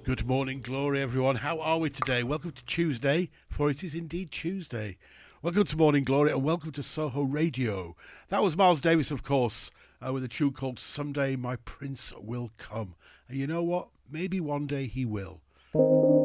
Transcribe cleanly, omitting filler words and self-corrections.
Good morning, glory, everyone. How are we today? Welcome to Tuesday, for it is indeed Tuesday. Welcome to Morning Glory and welcome to Soho Radio. That was Miles Davis, of course, with a tune called Someday My Prince Will Come. And you know what? Maybe one day he will.